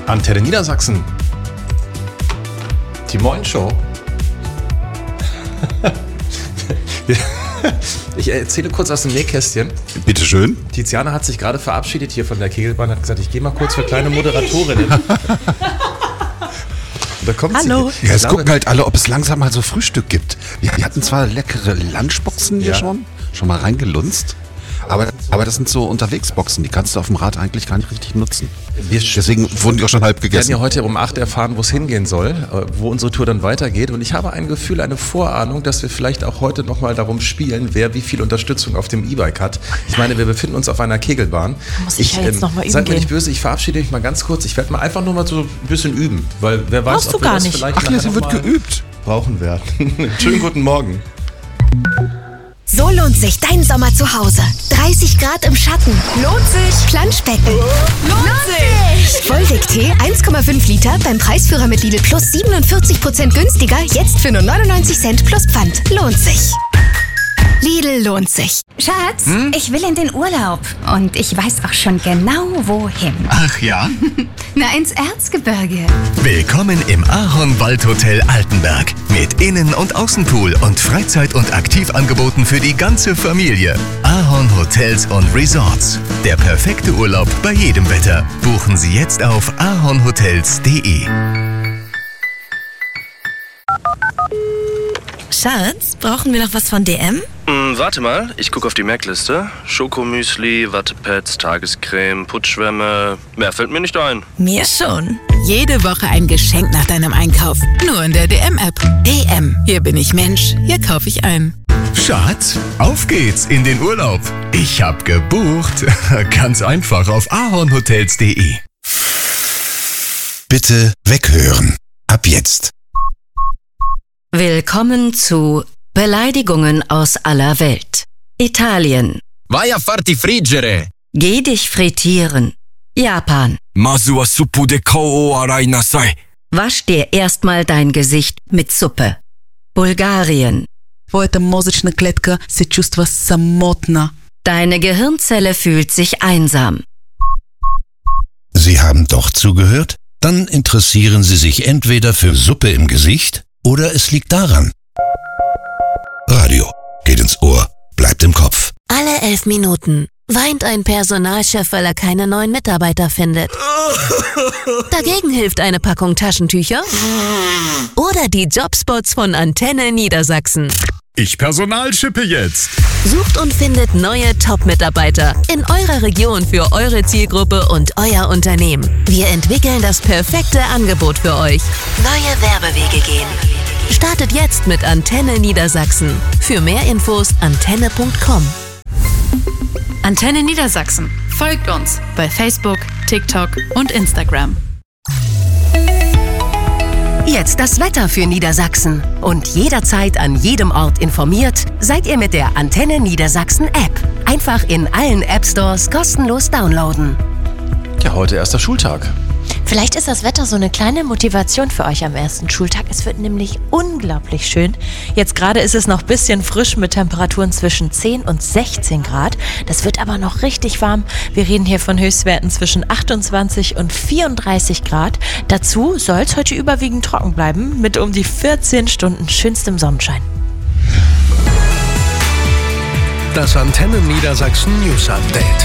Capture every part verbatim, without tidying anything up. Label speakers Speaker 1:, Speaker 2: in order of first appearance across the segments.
Speaker 1: Antenne Niedersachsen. Die Morgenshow. Ich erzähle kurz aus dem Nähkästchen.
Speaker 2: Bitte schön.
Speaker 1: Tiziana hat sich gerade verabschiedet hier von der Kegelbahn, hat gesagt, ich gehe mal kurz für kleine Moderatorinnen. Da kommt
Speaker 3: Hallo.
Speaker 1: Sie.
Speaker 2: Ja, jetzt gucken halt alle, ob es langsam mal so Frühstück gibt. Wir, wir hatten zwar leckere Lunchboxen hier
Speaker 1: Ja.
Speaker 2: schon, schon mal reingelunzt, aber, aber das sind so Unterwegsboxen, die kannst du auf dem Rad eigentlich gar nicht richtig nutzen.
Speaker 1: Wir
Speaker 2: Deswegen wurden die auch schon halb
Speaker 1: Wir werden
Speaker 2: gegessen.
Speaker 1: ja heute um acht erfahren, wo es hingehen soll, wo unsere Tour dann weitergeht. Und ich habe ein Gefühl, eine Vorahnung, dass wir vielleicht auch heute nochmal darum spielen, wer wie viel Unterstützung auf dem E-Bike hat. Ich meine, wir befinden uns auf einer Kegelbahn.
Speaker 3: Muss ich ja jetzt noch mal üben
Speaker 1: Seid mir
Speaker 3: gehen.
Speaker 1: nicht böse, ich verabschiede mich mal ganz kurz. Ich werde mal einfach nur mal so ein bisschen üben, weil wer weiß,
Speaker 3: Brauchst
Speaker 1: ob
Speaker 3: du
Speaker 1: wir
Speaker 3: gar
Speaker 1: das
Speaker 3: nicht.
Speaker 1: vielleicht
Speaker 2: Ach ja,
Speaker 1: nachher
Speaker 2: sie
Speaker 1: noch
Speaker 2: wird
Speaker 1: mal
Speaker 2: geübt.
Speaker 1: brauchen werden. Schönen guten Morgen.
Speaker 4: So lohnt sich dein Sommer zu Hause. dreißig Grad im Schatten. Lohnt sich. Planschbecken. Lohnt sich. Volvic-Tee eins Komma fünf Liter beim Preisführer mit Lidl Plus siebenundvierzig Prozent günstiger. Jetzt für nur neunundneunzig Cent plus Pfand. Lohnt sich. Lidl lohnt sich.
Speaker 5: Schatz, ich will in den Urlaub. Und ich weiß auch schon genau, wohin.
Speaker 6: Ach ja?
Speaker 5: Na, ins Erzgebirge.
Speaker 6: Willkommen im Ahorn Waldhotel Altenberg. Mit Innen- und Außenpool und Freizeit- und Aktivangeboten für die ganze Familie. Ahorn Hotels und Resorts. Der perfekte Urlaub bei jedem Wetter. Buchen Sie jetzt auf ahornhotels punkt de.
Speaker 3: Schatz, brauchen wir noch was von D M?
Speaker 7: Hm, warte mal, ich gucke auf die Merkliste. Schokomüsli, Wattepads, Tagescreme, Putzschwämme. Mehr fällt mir nicht ein.
Speaker 3: Mir schon.
Speaker 8: Jede Woche ein Geschenk nach deinem Einkauf. Nur in der D M-App. D M. Hier bin ich Mensch. Hier kaufe ich ein.
Speaker 6: Schatz, auf geht's in den Urlaub. Ich hab gebucht. Ganz einfach auf ahornhotels punkt de.
Speaker 2: Bitte weghören. Ab jetzt.
Speaker 9: Willkommen zu Beleidigungen aus aller Welt. Italien.
Speaker 10: Vai a farti friggere.
Speaker 9: Geh dich frittieren. Japan.
Speaker 10: Masu wa suppu de kou o arai nasai.
Speaker 9: Wasch dir erstmal dein Gesicht mit Suppe. Bulgarien.
Speaker 8: Твоята мозъчна клетка се чувства самотна.
Speaker 9: Deine Gehirnzelle fühlt sich einsam.
Speaker 11: Sie haben doch zugehört? Dann interessieren Sie sich entweder für Suppe im Gesicht oder es liegt daran. Radio geht ins Ohr, bleibt im Kopf.
Speaker 4: Alle elf Minuten weint ein Personalchef, weil er keine neuen Mitarbeiter findet. Dagegen hilft eine Packung Taschentücher oder die Jobspots von Antenne Niedersachsen.
Speaker 6: Ich Personalschippe jetzt.
Speaker 4: Sucht und findet neue Top-Mitarbeiter in eurer Region für eure Zielgruppe und euer Unternehmen. Wir entwickeln das perfekte Angebot für euch. Neue Werbewege gehen. Startet jetzt mit Antenne Niedersachsen. Für mehr Infos antenne punkt com.
Speaker 12: Antenne Niedersachsen. Folgt uns bei Facebook, TikTok und Instagram.
Speaker 4: Jetzt das Wetter für Niedersachsen. Und jederzeit an jedem Ort informiert, seid ihr mit der Antenne Niedersachsen App. Einfach in allen App Stores kostenlos downloaden.
Speaker 1: Ja, heute erster Schultag.
Speaker 3: Vielleicht ist das Wetter so eine kleine Motivation für euch am ersten Schultag. Es wird nämlich unglaublich schön. Jetzt gerade ist es noch ein bisschen frisch mit Temperaturen zwischen zehn und sechzehn Grad. Das wird aber noch richtig warm. Wir reden hier von Höchstwerten zwischen achtundzwanzig und vierunddreißig Grad. Dazu soll es heute überwiegend trocken bleiben mit um die vierzehn Stunden schönstem Sonnenschein.
Speaker 13: Das Antenne Niedersachsen News Update.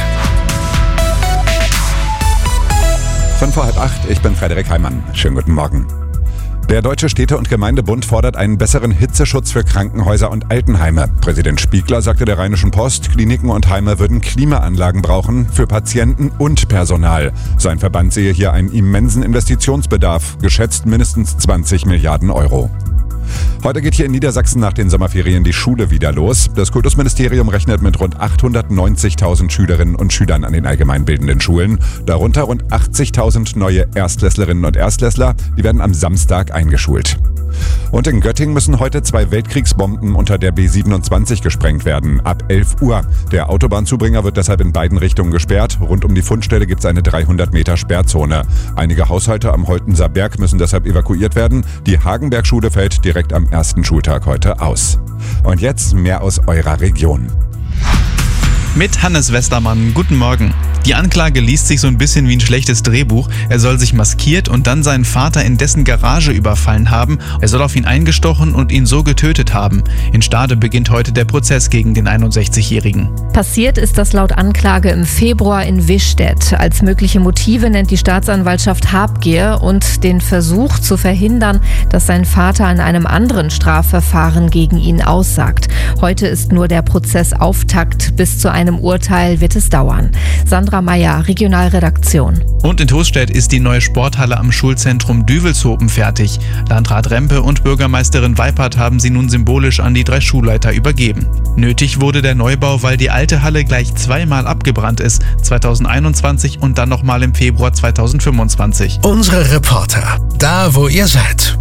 Speaker 14: Fünf vor halb acht, ich bin Frederik Heimann. Schönen guten Morgen. Der Deutsche Städte- und Gemeindebund fordert einen besseren Hitzeschutz für Krankenhäuser und Altenheime. Präsident Spiegler sagte der Rheinischen Post, Kliniken und Heime würden Klimaanlagen brauchen für Patienten und Personal. Sein Verband sehe hier einen immensen Investitionsbedarf, geschätzt mindestens zwanzig Milliarden Euro. Heute geht hier in Niedersachsen nach den Sommerferien die Schule wieder los. Das Kultusministerium rechnet mit rund achthundertneunzigtausend Schülerinnen und Schülern an den allgemeinbildenden Schulen. Darunter rund achtzigtausend neue Erstklässlerinnen und Erstklässler. Die werden am Samstag eingeschult. Und in Göttingen müssen heute zwei Weltkriegsbomben unter der B siebenundzwanzig gesprengt werden. Ab elf Uhr. Der Autobahnzubringer wird deshalb in beiden Richtungen gesperrt. Rund um die Fundstelle gibt es eine dreihundert Meter Sperrzone. Einige Haushalte am Holtenser Berg müssen deshalb evakuiert werden. Die Hagenberg-Schule fällt direkt am ersten Schultag heute aus. Und jetzt mehr aus eurer Region.
Speaker 15: Mit Hannes Westermann. Guten Morgen. Die Anklage liest sich so ein bisschen wie ein schlechtes Drehbuch. Er soll sich maskiert und dann seinen Vater in dessen Garage überfallen haben. Er soll auf ihn eingestochen und ihn so getötet haben. In Stade beginnt heute der Prozess gegen den einundsechzigjährigen.
Speaker 16: Passiert ist das laut Anklage im Februar in Wischstedt. Als mögliche Motive nennt die Staatsanwaltschaft Habgier und den Versuch zu verhindern, dass sein Vater in einem anderen Strafverfahren gegen ihn aussagt. Heute ist nur der Prozessauftakt. Bis zu einem Urteil wird es dauern. Sandra Meyer, Regionalredaktion.
Speaker 15: Und in Tostedt ist die neue Sporthalle am Schulzentrum Düvelshopen fertig. Landrat Rempe und Bürgermeisterin Weipert haben sie nun symbolisch an die drei Schulleiter übergeben. Nötig wurde der Neubau, weil die alte Halle gleich zweimal abgebrannt ist, zweitausendeinundzwanzig und dann nochmal im Februar zweitausendfünfundzwanzig.
Speaker 13: Unsere Reporter, da wo ihr seid.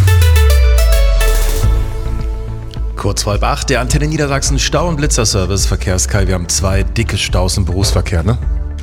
Speaker 1: Kurz vor halb acht, der Antenne Niedersachsen Stau- und Blitzerservice. Verkehrskai, wir haben zwei dicke Staus im Berufsverkehr, ne?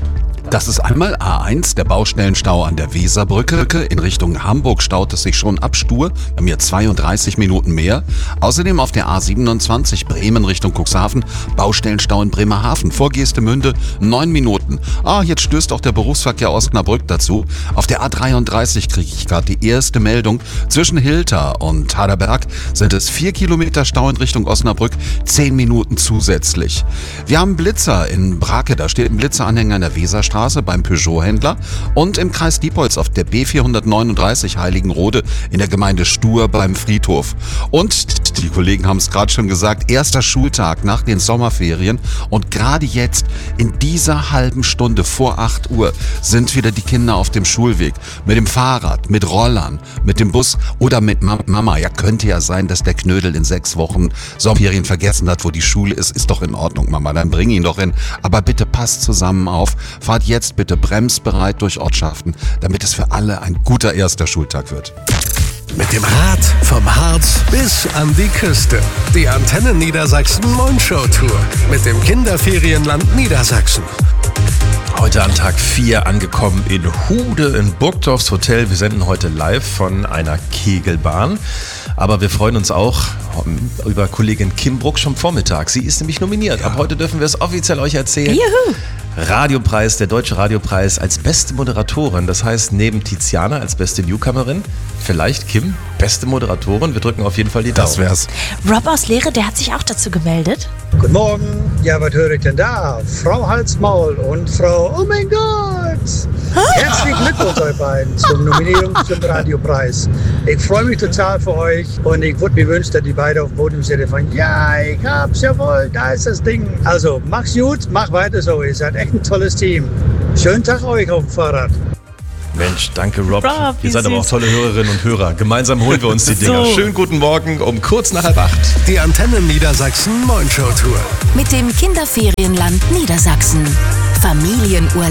Speaker 2: Das ist einmal A eins, der Baustellenstau an der Weserbrücke. In Richtung Hamburg staut es sich schon ab Stur. Wir haben hier zweiunddreißig Minuten mehr. Außerdem auf der A siebenundzwanzig Bremen Richtung Cuxhaven, Baustellenstau in Bremerhaven. Vor Geestemünde neun Minuten. Ah, jetzt stößt auch der Berufsverkehr Osnabrück dazu. Auf der A dreiunddreißig kriege ich gerade die erste Meldung. Zwischen Hilter und Haderberg sind es vier Kilometer Stau in Richtung Osnabrück, zehn Minuten zusätzlich. Wir haben Blitzer in Brake, da steht ein Blitzeranhänger in der Weserstraße beim Peugeot-Händler und im Kreis Diepholz auf der B vierhundertneununddreißig Heiligenrode in der Gemeinde Stur beim Friedhof. Und die Kollegen haben es gerade schon gesagt, erster Schultag nach den Sommerferien und gerade jetzt in dieser halben Stunde vor acht Uhr sind wieder die Kinder auf dem Schulweg. Mit dem Fahrrad, mit Rollern, mit dem Bus oder mit Mama. Ja, könnte ja sein, dass der Knödel in sechs Wochen Sommerferien vergessen hat, wo die Schule ist. Ist doch in Ordnung, Mama, dann bring ihn doch hin. Aber bitte passt zusammen auf. Fahrt jetzt bitte bremsbereit durch Ortschaften, damit es für alle ein guter erster Schultag wird.
Speaker 13: Mit dem Rad vom Harz bis an die Küste. Die Antenne Niedersachsen Mondshow Tour mit dem Kinderferienland Niedersachsen.
Speaker 1: Heute an Tag vier angekommen in Hude in Burgdorfs Hotel. Wir senden heute live von einer Kegelbahn. Aber wir freuen uns auch über Kollegin Kim Bruck schon Vormittag. Sie ist nämlich nominiert. Ja. Ab heute dürfen wir es offiziell euch erzählen. Juhu. Radiopreis, der Deutsche Radiopreis als beste Moderatorin. Das heißt, neben Tiziana als beste Newcomerin, vielleicht Kim, beste Moderatorin. Wir drücken auf jeden Fall die Daumen.
Speaker 2: Das wär's.
Speaker 3: Rob aus Lehre, der hat sich auch dazu gemeldet.
Speaker 17: Guten Morgen. Ja, was höre ich denn da? Frau Halsmaul und Frau, oh mein Gott. Herzlichen Glückwunsch euch beiden zur Nominierung zum Radiopreis. Ich freue mich total für euch und ich würde mir wünschen, dass die beiden auf dem Podium sind von ja, ich hab's, jawohl, da ist das Ding. Also, mach's gut, mach weiter so, ihr seid echt ein tolles Team. Schönen Tag euch auf dem Fahrrad.
Speaker 1: Mensch, danke Rob.
Speaker 3: Rob
Speaker 1: Ihr seid aber auch tolle Hörerinnen und Hörer. Gemeinsam holen wir uns die Dinger. So. Schönen guten Morgen um kurz nach halb acht.
Speaker 13: Die Antenne Niedersachsen Mondshow Tour.
Speaker 8: Mit dem Kinderferienland Niedersachsen. Familienurlaub.